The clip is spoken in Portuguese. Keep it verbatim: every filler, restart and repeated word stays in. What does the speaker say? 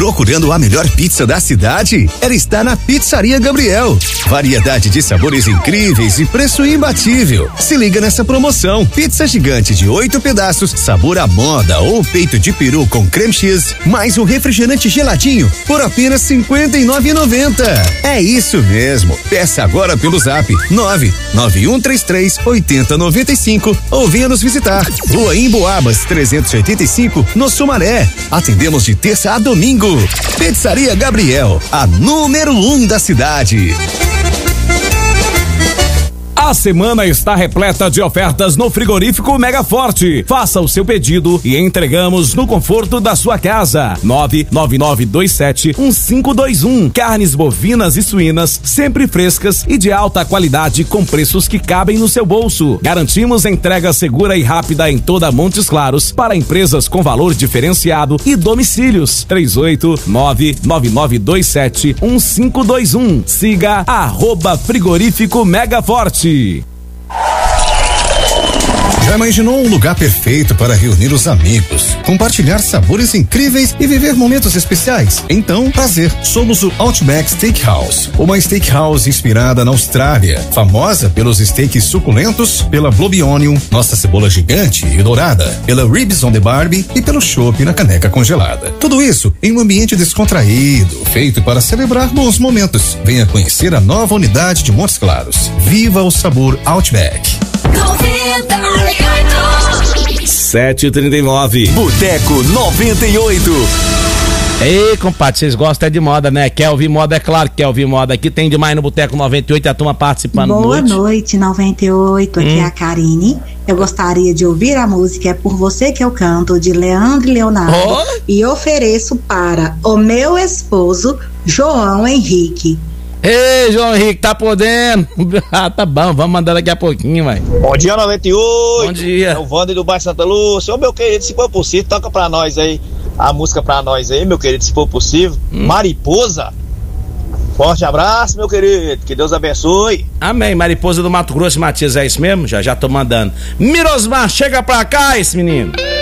Procurando a melhor pizza da cidade? Ela está na Pizzaria Gabriel. Variedade de sabores incríveis e preço imbatível. Se liga nessa promoção. Pizza gigante de oito pedaços, sabor à moda ou peito de peru com creme cheese, mais um refrigerante geladinho por apenas cinquenta e nove reais e noventa centavos. É isso mesmo. Peça agora pelo zap nove nove um três três oito zero nove cinco ou venha nos visitar. Rua Emboabas trezentos e oitenta e cinco, no Sumaré. Atendemos de terça a domingo. Pizzaria Gabriel, a número um da cidade. A semana está repleta de ofertas no Frigorífico Mega Forte. Faça o seu pedido e entregamos no conforto da sua casa. nove nove nove dois sete um cinco dois um. Carnes bovinas e suínas, sempre frescas e de alta qualidade com preços que cabem no seu bolso. Garantimos entrega segura e rápida em toda Montes Claros para empresas com valor diferenciado e domicílios. três oito nove nove nove dois sete um cinco dois um. Siga arroba Frigorífico Mega Forte. Já imaginou um lugar perfeito para reunir os amigos, compartilhar sabores incríveis e viver momentos especiais? Então, prazer, somos o Outback Steakhouse, uma steakhouse inspirada na Austrália, famosa pelos steaks suculentos, pela Blue Onion, nossa cebola gigante e dourada, pela Ribs on the Barbie e pelo chopp na caneca congelada. Tudo isso em um ambiente descontraído, feito para celebrar bons momentos. Venha conhecer a nova unidade de Montes Claros. Viva o sabor Outback. sete e trinta e nove. Boteco noventa e oito. Ei, compadre, vocês gostam de moda, né? Quer ouvir moda? É claro que quer ouvir moda. Aqui tem demais no Boteco noventa e oito, a turma participando. Boa noite, noite noventa e oito. Aqui hum. é a Karine. Eu gostaria de ouvir a música É Por Você Que Eu Canto, de Leandro e Leonardo. Oh? E ofereço para o meu esposo, João Henrique. Ei, João Henrique, tá podendo? Ah, tá bom, vamos mandar daqui a pouquinho, vai. Bom dia, noventa e oito. Bom dia. É o Wander do bairro Santa Lúcia. Ô, meu querido, se for possível, toca pra nós aí a música pra nós aí, meu querido, se for possível. Hum. Mariposa. Forte abraço, meu querido. Que Deus abençoe. Amém. Mariposa do Mato Grosso, Matias, é isso mesmo? Já já tô mandando. Mirosmar, chega pra cá, esse menino.